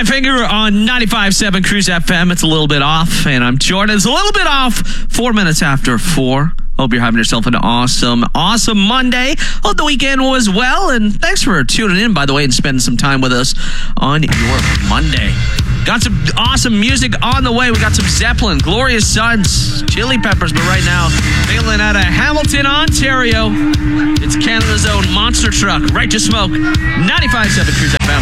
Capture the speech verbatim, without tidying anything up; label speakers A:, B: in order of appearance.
A: My Finger on ninety-five point seven Cruise F M. It's a little bit off, and I'm Jordan. It's a little bit off. Four minutes after four. Hope you're having yourself an awesome, awesome Monday. Hope the weekend was well, and thanks for tuning in, by the way, and spending some time with us on your Monday. Got some awesome music on the way. We got some Zeppelin, Glorious Sons, Chili Peppers, but right now, hailing out of Hamilton, Ontario, it's Canada's own monster truck, Right to Smoke, ninety-five point seven Cruise F M.